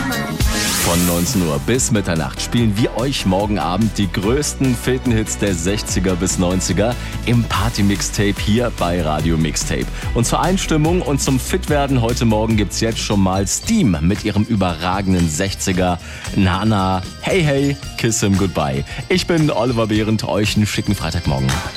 Von 19 Uhr bis Mitternacht spielen wir euch morgen Abend die größten Hits der 60er bis 90er im Party-Mixtape hier bei Radio Mixtape. Und zur Einstimmung und zum Fitwerden heute Morgen gibt's jetzt schon mal Steam mit ihrem überragenden 60er. Nana, hey hey, kiss him goodbye. Ich bin Oliver Behrendt, euch einen schicken Freitagmorgen.